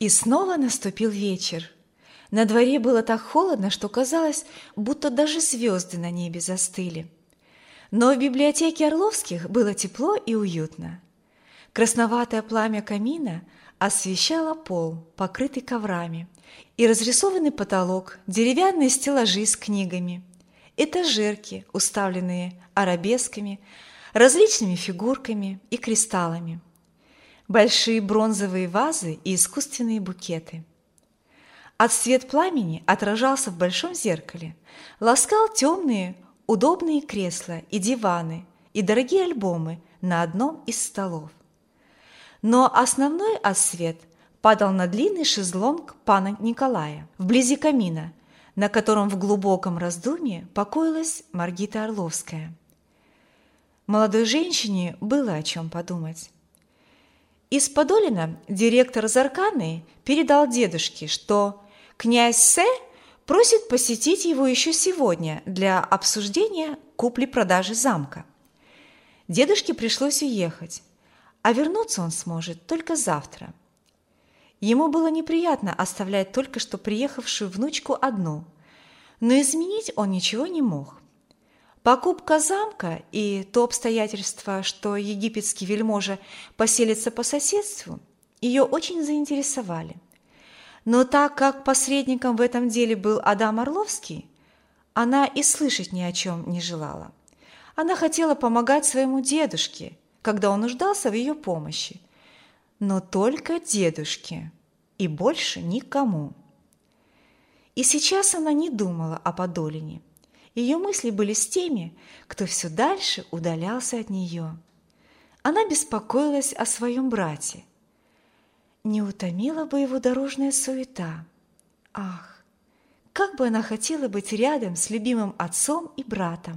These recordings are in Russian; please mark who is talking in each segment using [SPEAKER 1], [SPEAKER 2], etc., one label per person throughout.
[SPEAKER 1] И снова наступил вечер. На дворе было так холодно, что казалось, будто даже звезды на небе застыли. Но в библиотеке Орловских было тепло и уютно. Красноватое пламя камина освещало пол, покрытый коврами, и разрисованный потолок, деревянные стеллажи с книгами, этажерки, уставленные арабесками, различными фигурками и кристаллами, большие бронзовые вазы и искусственные букеты. А свет пламени отражался в большом зеркале, ласкал темные, удобные кресла и диваны и дорогие альбомы на одном из столов. Но основной освет падал на длинный шезлонг пана Николая вблизи камина, на котором в глубоком раздумье покоилась Маргита Орловская. Молодой женщине было о чем подумать. Из Подолина директор Зарканы передал дедушке, что князь С. просит посетить его еще сегодня для обсуждения купли-продажи замка. Дедушке пришлось уехать, а вернуться он сможет только завтра. Ему было неприятно оставлять только что приехавшую внучку одну, но изменить он ничего не мог. Покупка замка и то обстоятельство, что египетский вельможа поселится по соседству, ее очень заинтересовали. Но так как посредником в этом деле был Адам Орловский, она и слышать ни о чем не желала. Она хотела помогать своему дедушке, когда он нуждался в ее помощи, но только дедушке и больше никому. И сейчас она не думала о Подолине. Ее мысли были с теми, кто все дальше удалялся от нее. Она беспокоилась о своем брате. Не утомила бы его дорожная суета. Ах, как бы она хотела быть рядом с любимым отцом и братом.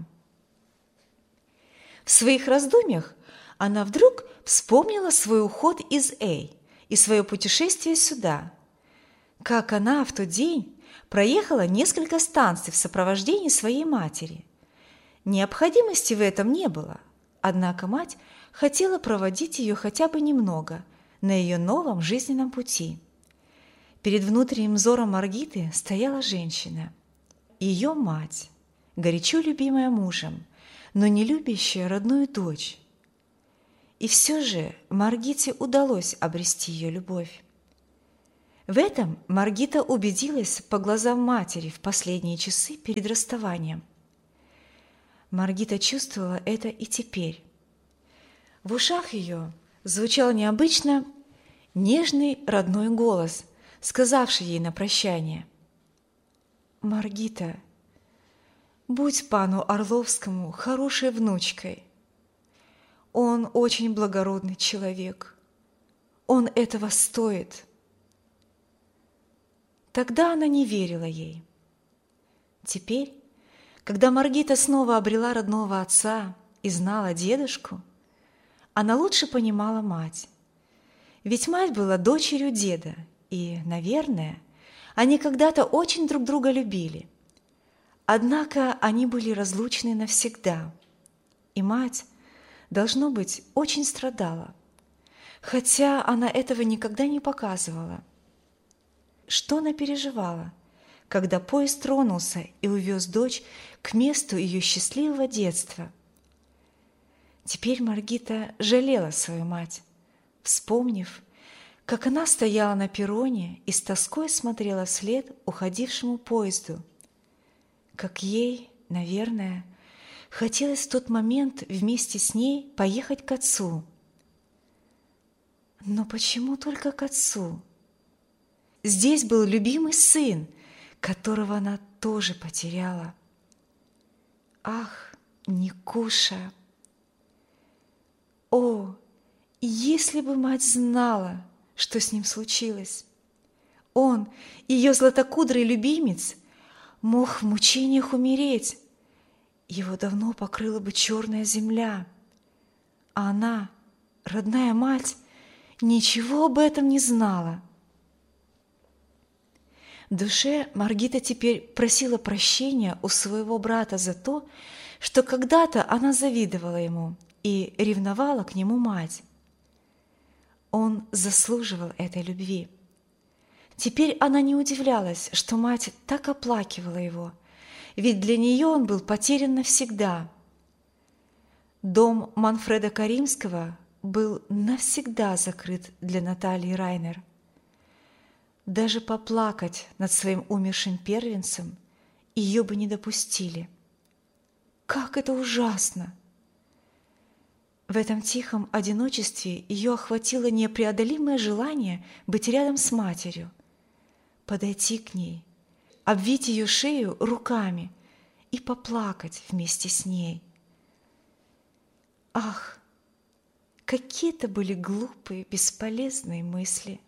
[SPEAKER 1] В своих раздумьях она вдруг вспомнила свой уход из Эй и свое путешествие сюда. Как она в тот день проехала несколько станций в сопровождении своей матери. Необходимости в этом не было, однако мать хотела проводить ее хотя бы немного на ее новом жизненном пути. Перед внутренним взором Маргиты стояла женщина, ее мать, горячо любимая мужем, но не любящая родную дочь. И все же Маргите удалось обрести ее любовь. В этом Маргита убедилась по глазам матери в последние часы перед расставанием. Маргита чувствовала это и теперь. В ушах ее звучал необычно нежный родной голос, сказавший ей на прощание: «Маргита, будь пану Орловскому хорошей внучкой. Он очень благородный человек. Он этого стоит». Тогда она не верила ей. Теперь, когда Маргита снова обрела родного отца и знала дедушку, она лучше понимала мать. Ведь мать была дочерью деда, и, наверное, они когда-то очень друг друга любили. Однако они были разлучны навсегда, и мать, должно быть, очень страдала, хотя она этого никогда не показывала. Что она переживала, когда поезд тронулся и увез дочь к месту ее счастливого детства? Теперь Маргита жалела свою мать, вспомнив, как она стояла на перроне и с тоской смотрела вслед уходившему поезду, как ей, наверное, хотелось в тот момент вместе с ней поехать к отцу. Но почему только к отцу? Здесь был любимый сын, которого она тоже потеряла. Ах, Никуша! О, если бы мать знала, что с ним случилось! Он, ее златокудрый любимец, мог в мучениях умереть. Его давно покрыла бы черная земля. А она, родная мать, ничего об этом не знала. В душе Маргита теперь просила прощения у своего брата за то, что когда-то она завидовала ему и ревновала к нему мать. Он заслуживал этой любви. Теперь она не удивлялась, что мать так оплакивала его, ведь для нее он был потерян навсегда. Дом Манфреда Каримского был навсегда закрыт для Натальи Райнер. Даже поплакать над своим умершим первенцем ее бы не допустили. Как это ужасно! В этом тихом одиночестве ее охватило непреодолимое желание быть рядом с матерью, подойти к ней, обвить ее шею руками и поплакать вместе с ней. Ах, какие это были глупые, бесполезные мысли!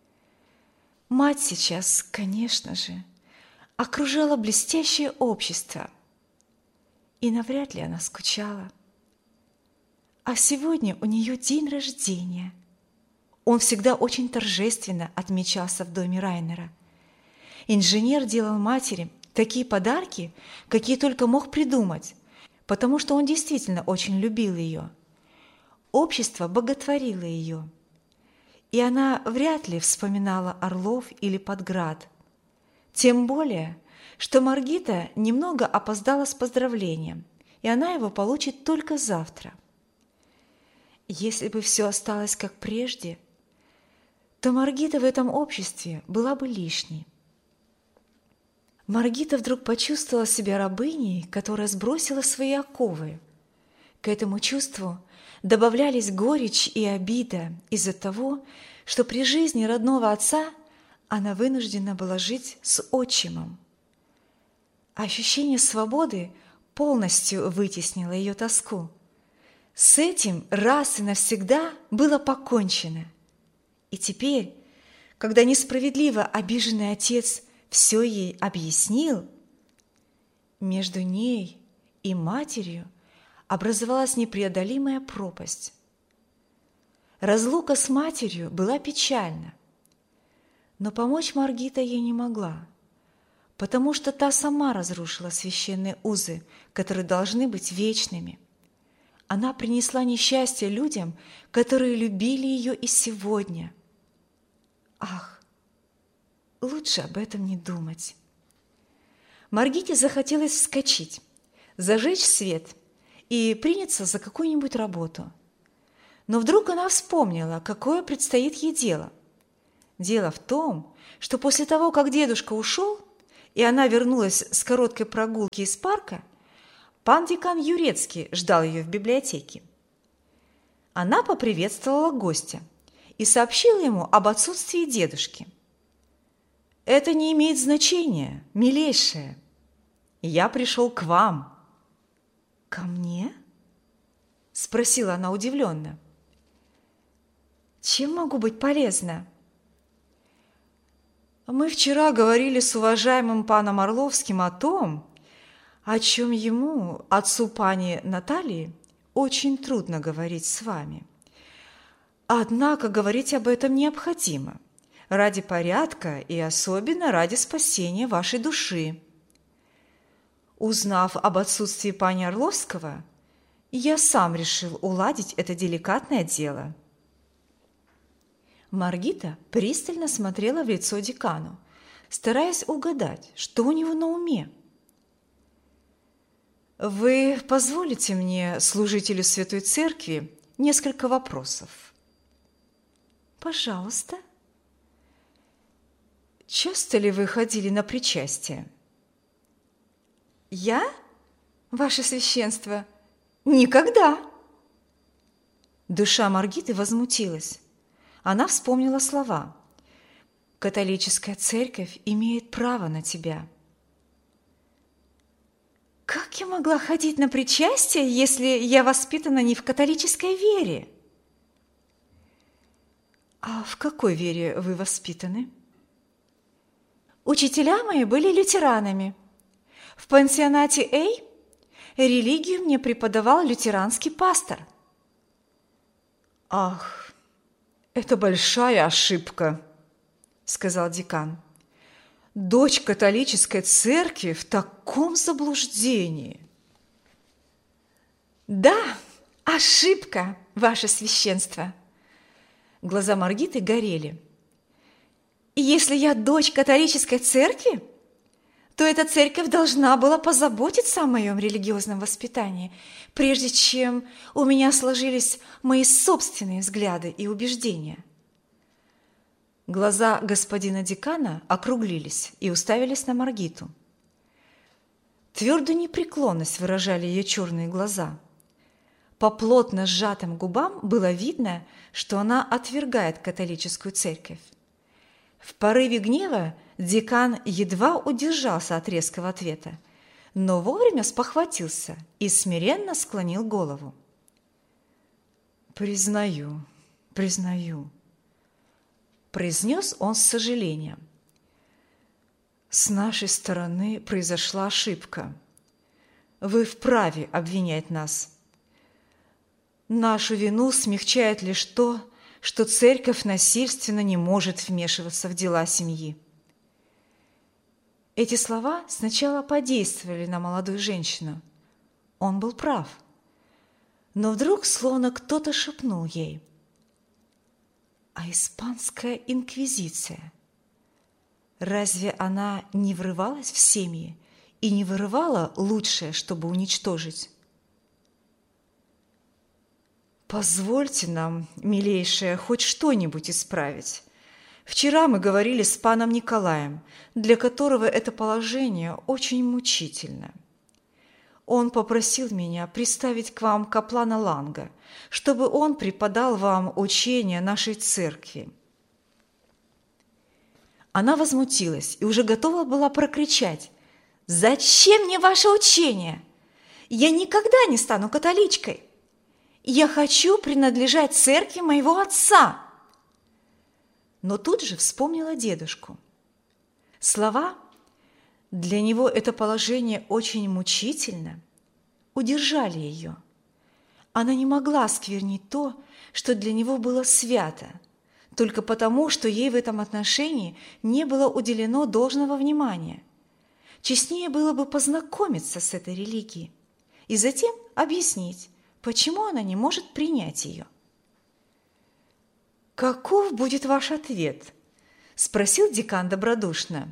[SPEAKER 1] Мать сейчас, конечно же, окружала блестящее общество, и навряд ли она скучала. А сегодня у нее день рождения. Он всегда очень торжественно отмечался в доме Райнера. Инженер делал матери такие подарки, какие только мог придумать, потому что он действительно очень любил ее. Общество боготворило ее, и она вряд ли вспоминала Орлов или Подград. Тем более, что Маргита немного опоздала с поздравлением, и она его получит только завтра. Если бы все осталось как прежде, то Маргита в этом обществе была бы лишней. Маргита вдруг почувствовала себя рабыней, которая сбросила свои оковы. К этому чувству добавлялись горечь и обида из-за того, что при жизни родного отца она вынуждена была жить с отчимом. Ощущение свободы полностью вытеснило ее тоску. С этим раз и навсегда было покончено. И теперь, когда несправедливо обиженный отец все ей объяснил, между ней и матерью образовалась непреодолимая пропасть. Разлука с матерью была печальна, но помочь Маргита ей не могла, потому что та сама разрушила священные узы, которые должны быть вечными. Она принесла несчастье людям, которые любили ее и сегодня. Ах, лучше об этом не думать. Маргите захотелось вскочить, зажечь свет и приняться за какую-нибудь работу. Но вдруг она вспомнила, какое предстоит ей дело. Дело в том, что после того, как дедушка ушел, и она вернулась с короткой прогулки из парка, пан декан Юрецкий ждал ее в библиотеке. Она поприветствовала гостя и сообщила ему об отсутствии дедушки. «Это не имеет значения, милейшая. Я пришел к вам». «Ко мне?» – спросила она удивленно. «Чем могу быть полезна?» «Мы вчера говорили с уважаемым паном Орловским о том, о чем ему, отцу пани Натальи, очень трудно говорить с вами. Однако говорить об этом необходимо, ради порядка и особенно ради спасения вашей души. Узнав об отсутствии пани Орловского, я сам решил уладить это деликатное дело». Маргита пристально смотрела в лицо декану, стараясь угадать, что у него на уме. «Вы позволите мне, служителю Святой Церкви, несколько вопросов?» «Пожалуйста». «Часто ли вы ходили на причастие?» «Я, ваше священство, никогда!» Душа Маргиты возмутилась. Она вспомнила слова: «Католическая церковь имеет право на тебя». «Как я могла ходить на причастие, если я воспитана не в католической вере?» «А в какой вере вы воспитаны?» «Учителя мои были лютеранами. В пансионате Эй религию мне преподавал лютеранский пастор». «Ах, это большая ошибка», – сказал декан. «Дочь католической церкви в таком заблуждении». «Да, ошибка, ваше священство». Глаза Маргиты горели. И если я дочь католической церкви, то эта церковь должна была позаботиться о моем религиозном воспитании, прежде чем у меня сложились мои собственные взгляды и убеждения. Глаза господина декана округлились и уставились на Маргиту. Твердую непреклонность выражали ее черные глаза. По плотно сжатым губам было видно, что она отвергает католическую церковь. В порыве гнева декан едва удержался от резкого ответа, но вовремя спохватился и смиренно склонил голову. «Признаю», – произнес он с сожалением. «С нашей стороны произошла ошибка. Вы вправе обвинять нас. Нашу вину смягчает лишь то, что церковь насильственно не может вмешиваться в дела семьи». Эти слова сначала подействовали на молодую женщину. Он был прав. Но вдруг словно кто-то шепнул ей: «А испанская инквизиция? Разве она не врывалась в семьи и не вырывала лучшее, чтобы уничтожить?» «Позвольте нам, милейшая, хоть что-нибудь исправить. Вчера мы говорили с паном Николаем, для которого это положение очень мучительно. Он попросил меня приставить к вам каплана Ланга, чтобы он преподал вам учение нашей церкви». Она возмутилась и уже готова была прокричать: «Зачем мне ваше учение? Я никогда не стану католичкой! Я хочу принадлежать церкви моего отца!» Но тут же вспомнила дедушку. Слова «для него это положение очень мучительно» удержали ее. Она не могла осквернить то, что для него было свято, только потому, что ей в этом отношении не было уделено должного внимания. Честнее было бы познакомиться с этой религией и затем объяснить, почему она не может принять ее. «Каков будет ваш ответ?» – спросил декан добродушно.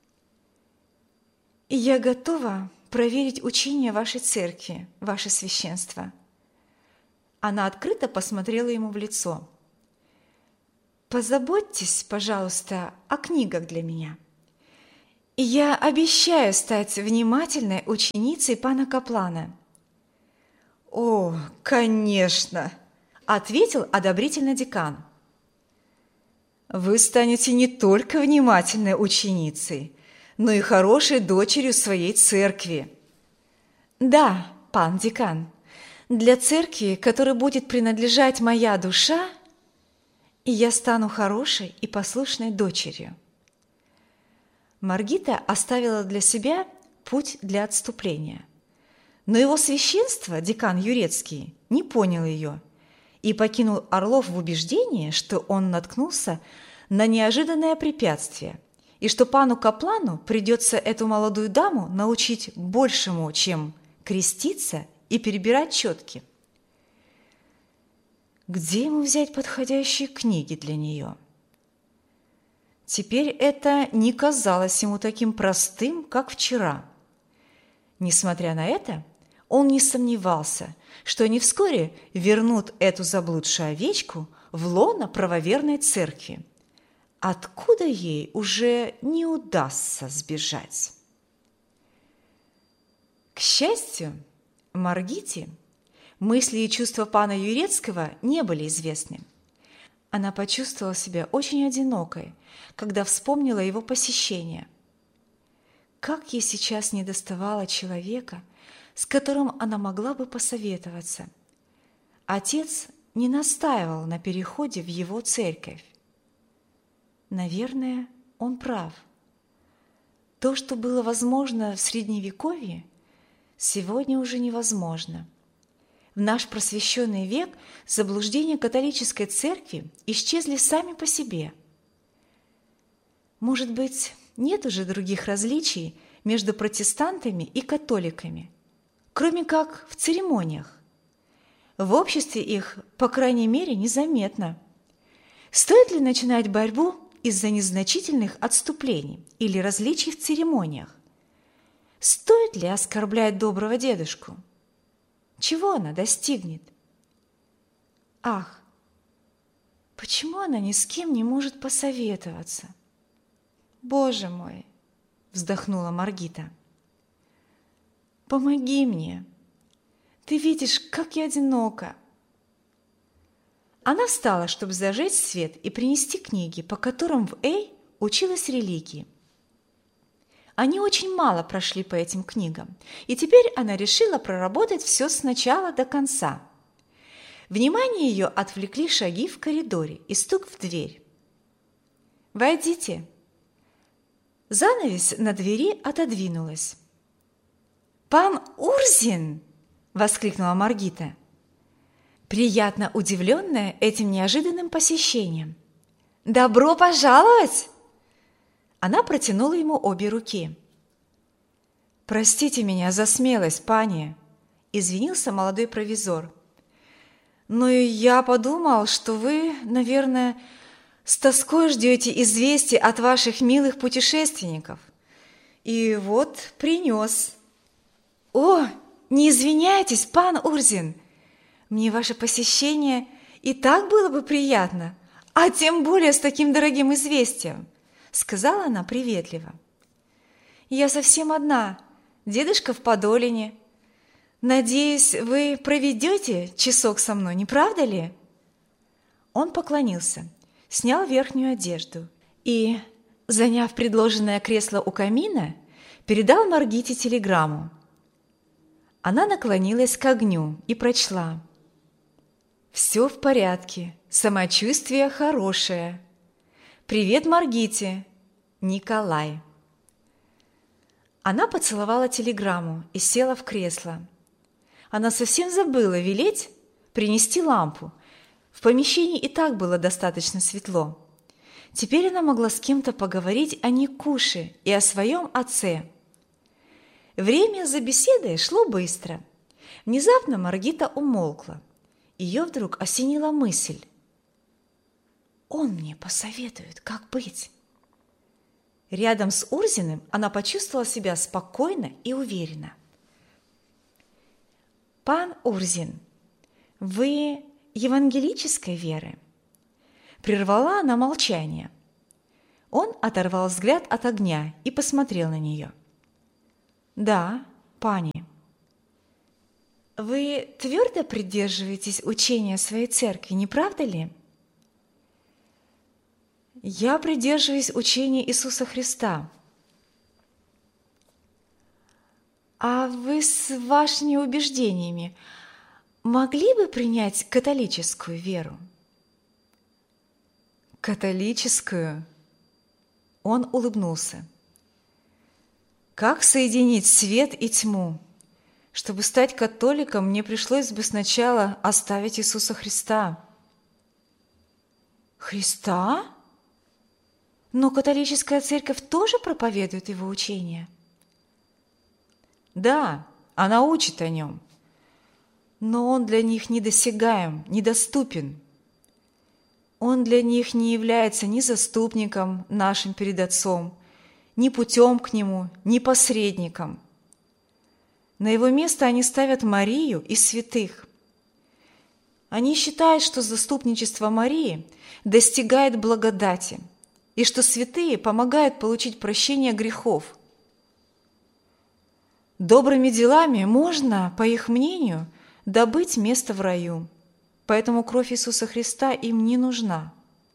[SPEAKER 1] «Я готова проверить учение вашей церкви, ваше священство». Она открыто посмотрела ему в лицо. «Позаботьтесь, пожалуйста, о книгах для меня. И я обещаю стать внимательной ученицей пана Каплана». «О, конечно!» – ответил одобрительно декан. «Вы станете не только внимательной ученицей, но и хорошей дочерью своей церкви». «Да, пан декан, для церкви, которой будет принадлежать моя душа, я стану хорошей и послушной дочерью». Маргита оставила для себя путь для отступления. Но его священство, декан Юрецкий, не понял ее и покинул Орлов в убеждении, что он наткнулся на неожиданное препятствие и что пану Каплану придется эту молодую даму научить большему, чем креститься и перебирать четки. Где ему взять подходящие книги для нее? Теперь это не казалось ему таким простым, как вчера. Несмотря на это, он не сомневался, что они вскоре вернут эту заблудшую овечку в лоно правоверной церкви, откуда ей уже не удастся сбежать. К счастью, Маргите мысли и чувства пана Юрецкого не были известны. Она почувствовала себя очень одинокой, когда вспомнила его посещение. Как ей сейчас недоставало человека, с которым она могла бы посоветоваться. Отец не настаивал на переходе в его церковь. Наверное, он прав. То, что было возможно в Средневековье, сегодня уже невозможно. В наш просвещенный век заблуждения католической церкви исчезли сами по себе. Может быть, нет уже других различий между протестантами и католиками, кроме как в церемониях. В обществе их, по крайней мере, незаметно. Стоит ли начинать борьбу из-за незначительных отступлений или различий в церемониях. Стоит ли оскорблять доброго дедушку? Чего она достигнет? Ах, почему она ни с кем не может посоветоваться? Боже мой, вздохнула Маргита. Помоги мне. Ты видишь, как я одинока. Она встала, чтобы зажечь свет и принести книги, по которым в Эй училась религии. Они очень мало прошли по этим книгам, и теперь она решила проработать все с начала до конца. Внимание ее отвлекли шаги в коридоре и стук в дверь. «Войдите!» Занавес на двери отодвинулась. «Пан Урзин!» – воскликнула Маргита, приятно удивленная этим неожиданным посещением. «Добро пожаловать!» Она протянула ему обе руки. «Простите меня за смелость, пани!» – извинился молодой провизор. «Но я подумал, что вы, наверное, с тоской ждете известий от ваших милых путешественников. И вот принес». «О, не извиняйтесь, пан Урзин! Мне ваше посещение и так было бы приятно, а тем более с таким дорогим известием», — сказала она приветливо. «Я совсем одна, дедушка в Подолине. Надеюсь, вы проведете часок со мной, не правда ли?» Он поклонился, снял верхнюю одежду и, заняв предложенное кресло у камина, передал Маргите телеграмму. Она наклонилась к огню и прочла: «Все в порядке, самочувствие хорошее. Привет Маргите, Николай». Она поцеловала телеграмму и села в кресло. Она совсем забыла велеть принести лампу. В помещении и так было достаточно светло. Теперь она могла с кем-то поговорить о Никуше и о своем отце. Время за беседой шло быстро. Внезапно Маргита умолкла. Ее вдруг осенила мысль. «Он мне посоветует, как быть». Рядом с Урзиным она почувствовала себя спокойно и уверенно. «Пан Урзин, вы евангелической веры?» Прервала она молчание. Он оторвал взгляд от огня и посмотрел на нее. «Да, пани». «Вы твердо придерживаетесь учения своей церкви, не правда ли?» «Я придерживаюсь учения Иисуса Христа». «А вы с вашими убеждениями могли бы принять католическую веру?» «Католическую?» Он улыбнулся. «Как соединить свет и тьму? Чтобы стать католиком, мне пришлось бы сначала оставить Иисуса Христа». «Христа? Но католическая церковь тоже проповедует его учение?» «Да, она учит о нем, но он для них недосягаем, недоступен. Он для них не является ни заступником нашим перед Отцом, ни путем к Нему, ни посредником. На его место они ставят Марию и святых. Они считают, что заступничество Марии достигает благодати, и что святые помогают получить прощение грехов. Добрыми делами можно, по их мнению, добыть место в раю, поэтому кровь Иисуса Христа им не нужна».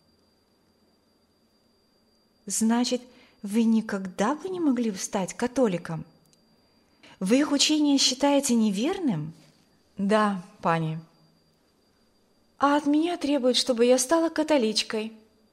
[SPEAKER 1] «Значит, вы никогда бы не могли стать католиком? Вы их учение считаете неверным?» «Да, пани». «А от меня требуют, чтобы я стала католичкой».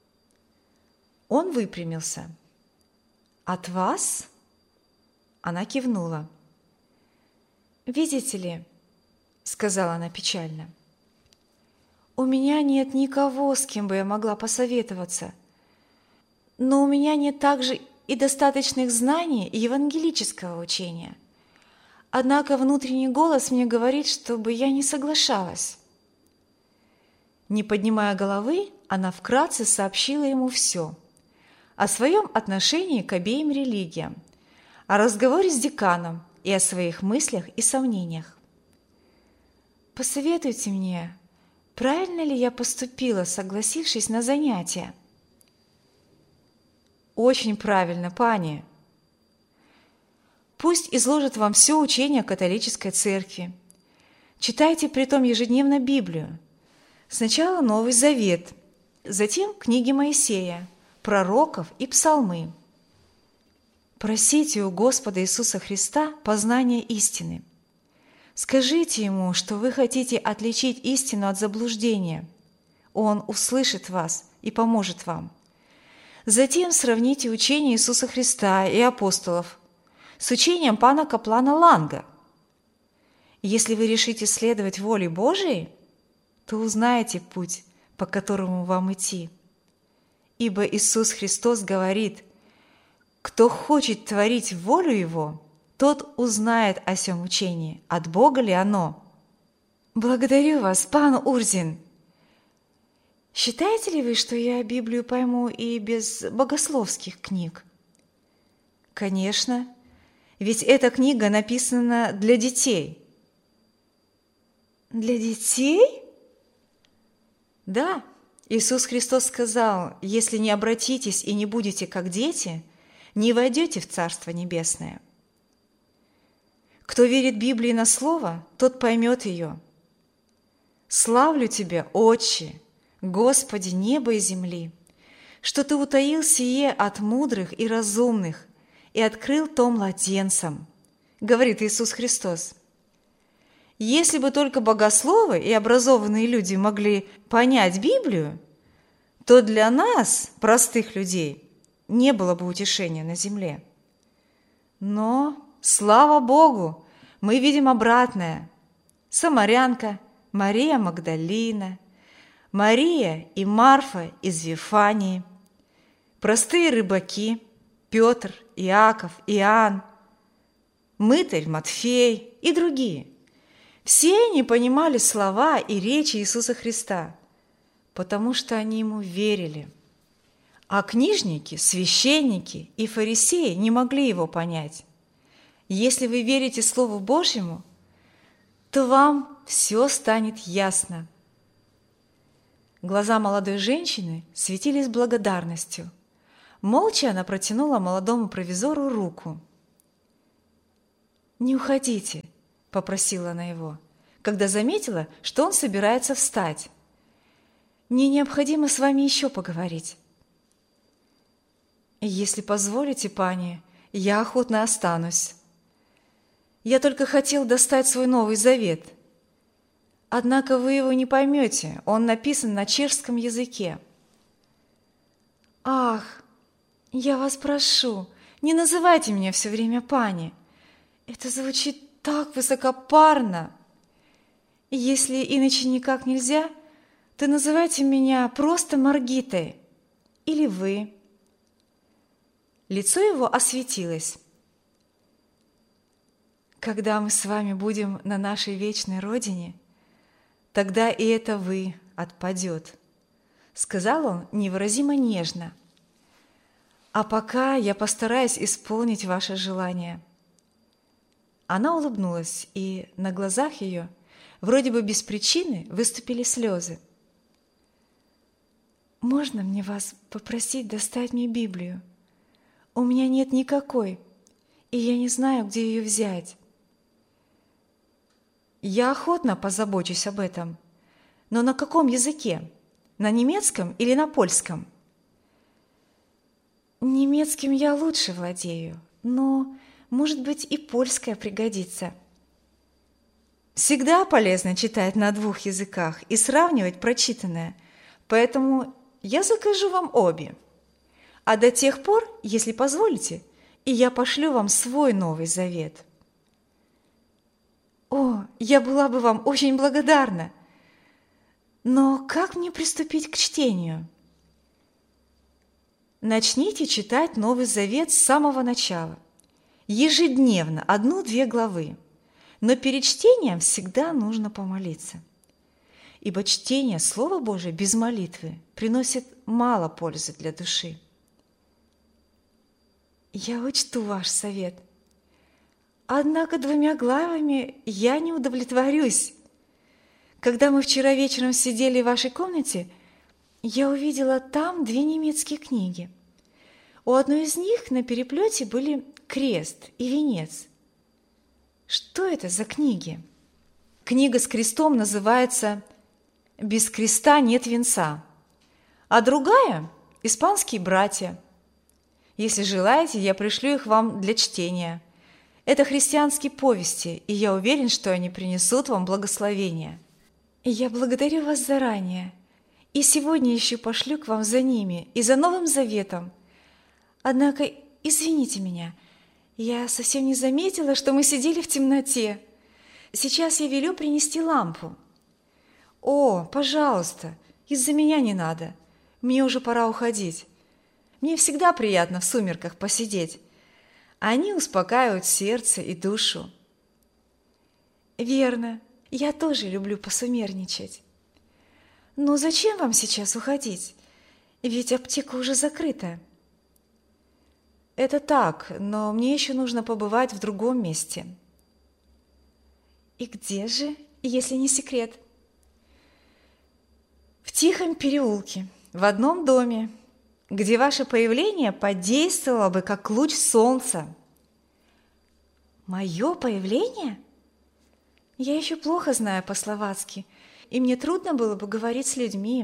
[SPEAKER 1] Он выпрямился. «От вас?» Она кивнула. «Видите ли, — сказала она печально, — у меня нет никого, с кем бы я могла посоветоваться, но у меня нет также и достаточных знаний евангелического учения. Однако внутренний голос мне говорит, чтобы я не соглашалась». Не поднимая головы, она вкратце сообщила ему все, о своем отношении к обеим религиям, о разговоре с деканом и о своих мыслях и сомнениях. Посоветуйте мне, правильно ли я поступила, согласившись на занятия? Очень правильно, пани. Пусть изложит вам все учение католической церкви. Читайте притом ежедневно Библию. Сначала Новый Завет, затем книги Моисея, пророков и псалмы. Просите у Господа Иисуса Христа познания истины. Скажите Ему, что вы хотите отличить истину от заблуждения. Он услышит вас и поможет вам. Затем сравните учение Иисуса Христа и апостолов с учением пана Каплана Ланга. Если вы решите следовать воле Божией, то узнаете путь, по которому вам идти. Ибо Иисус Христос говорит: «Кто хочет творить волю Его, тот узнает о сем учении, от Бога ли оно». Благодарю вас, пан Урзин. Считаете ли вы, что я Библию пойму и без богословских книг? Конечно, ведь эта книга написана для детей. Для детей? Да, Иисус Христос сказал: «Если не обратитесь и не будете как дети, не войдете в Царство Небесное». Кто верит Библии на слово, тот поймет ее. Славлю Тебя, Отче, Господи неба и земли, что Ты утаил сие от мудрых и разумных и открыл то младенцам, говорит Иисус Христос. Если бы только богословы и образованные люди могли понять Библию, то для нас, простых людей, не было бы утешения на земле. Но, слава Богу, мы видим обратное. Самарянка, Мария Магдалина, Мария и Марфа из Вифании, простые рыбаки, Петр, Иаков, Иоанн, мытарь Матфей и другие. Все они понимали слова и речи Иисуса Христа, потому что они Ему верили. А книжники, священники и фарисеи не могли Его понять. Если вы верите Слову Божьему, то вам все станет ясно. Глаза молодой женщины светились благодарностью. Молча она протянула молодому провизору руку. «Не уходите», – попросила она его, когда заметила, что он собирается встать. «Мне необходимо с вами еще поговорить». «Если позволите, пани, я охотно останусь. Я только хотел достать свой Новый Завет. Однако вы его не поймете, он написан на чешском языке». «Ах, я вас прошу, не называйте меня все время пани. Это звучит так высокопарно. Если иначе никак нельзя, то называйте меня просто Маргитой или вы». Лицо его осветилось. «Когда мы с вами будем на нашей вечной родине, тогда и это «вы» отпадет», — сказал он невыразимо нежно. «А пока я постараюсь исполнить ваше желание». Она улыбнулась, и на глазах ее, вроде бы без причины, выступили слезы. «Можно мне вас попросить достать мне Библию? У меня нет никакой, и я не знаю, где ее взять». «Я охотно позабочусь об этом. Но на каком языке? На немецком или на польском?» «Немецким я лучше владею, но, может быть, и польское пригодится». Всегда полезно читать на двух языках и сравнивать прочитанное, поэтому я закажу вам обе. А до тех пор, если позволите, и я пошлю вам свой Новый Завет. «О, я была бы вам очень благодарна! Но как мне приступить к чтению?» Начните читать Новый Завет с самого начала. Ежедневно 1-2 главы. Но перед чтением всегда нужно помолиться. Ибо чтение Слова Божия без молитвы приносит мало пользы для души. Я учту ваш совет. Однако 2 главами я не удовлетворюсь. Когда мы вчера вечером сидели в вашей комнате, я увидела там 2 немецкие книги. У одной из них на переплете были крест и венец. Что это за книги? Книга с крестом называется «Без креста нет венца», а другая – «Испанские братья». Если желаете, я пришлю их вам для чтения. Это христианские повести, и я уверен, что они принесут вам благословение. Я благодарю вас заранее, и сегодня еще пошлю к вам за ними и за Новым Заветом. Однако, извините меня, я совсем не заметила, что мы сидели в темноте. Сейчас я велю принести лампу. О, пожалуйста, из-за меня не надо. Мне уже пора уходить. Мне всегда приятно в сумерках посидеть. Они успокаивают сердце и душу. Верно, я тоже люблю посумерничать. Но зачем вам сейчас уходить? Ведь аптека уже закрыта. Это так, но мне еще нужно побывать в другом месте. И где же, если не секрет? В тихом переулке, в одном доме, где ваше появление подействовало бы, как луч солнца. Мое появление? Я еще плохо знаю по-словацки, и мне трудно было бы говорить с людьми.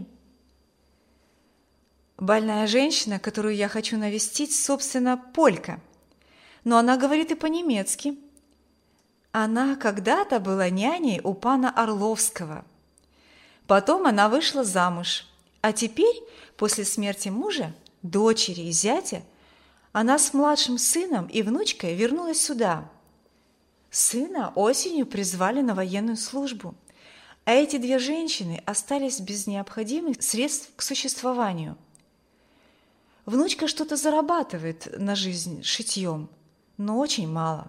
[SPEAKER 1] Больная женщина, которую я хочу навестить, собственно, полька, но она говорит и по-немецки. Она когда-то была няней у пана Орловского. Потом она вышла замуж, а теперь, после смерти мужа, дочери и зятя, она с младшим сыном и внучкой вернулась сюда. Сына осенью призвали на военную службу, а эти 2 женщины остались без необходимых средств к существованию. Внучка что-то зарабатывает на жизнь шитьем, но очень мало.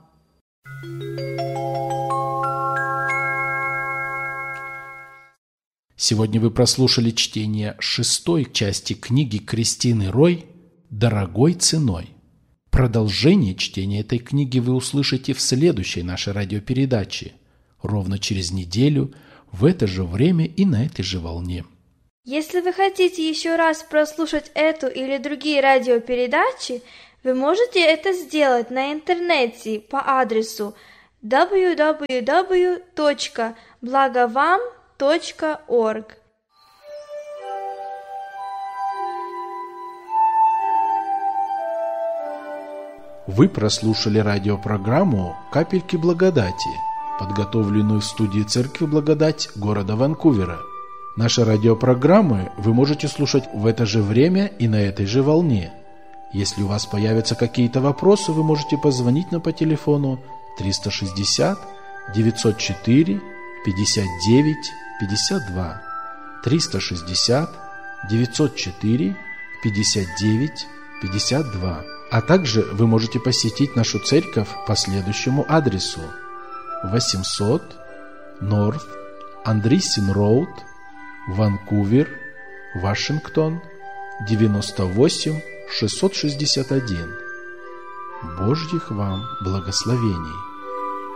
[SPEAKER 2] Сегодня вы прослушали чтение 6-й части книги Кристины Рой «Дорогой ценой». Продолжение чтения этой книги вы услышите в следующей нашей радиопередаче, ровно через неделю, в это же время и на этой же волне.
[SPEAKER 3] Если вы хотите еще раз прослушать эту или другие радиопередачи, вы можете это сделать на интернете по адресу www.blagovam.org.
[SPEAKER 2] Вы прослушали радиопрограмму «Капельки благодати», подготовленную в студии Церкви Благодать города Ванкувера. Наши радиопрограммы вы можете слушать в это же время и на этой же волне. Если у вас появятся какие-то вопросы, вы можете позвонить нам по телефону 360 904 59 52 360 904 59 52. А также вы можете посетить нашу церковь по следующему адресу: 800 North Andreessen Road, Ванкувер, Вашингтон, 98661. Божьих вам благословений!